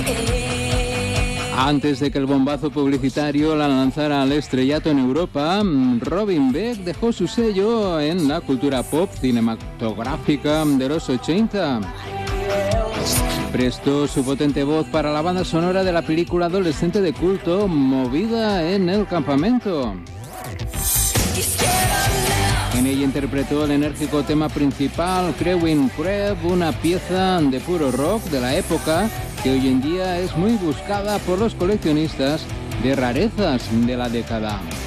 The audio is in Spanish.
Antes de que el bombazo publicitario la lanzara al estrellato en Europa, Robin Beck dejó su sello en la cultura pop cinematográfica de los 80. Prestó su potente voz para la banda sonora de la película adolescente de culto Movida en el Campamento. En ella interpretó el enérgico tema principal, Crewing Crab, una pieza de puro rock de la época que hoy en día es muy buscada por los coleccionistas de rarezas de la década.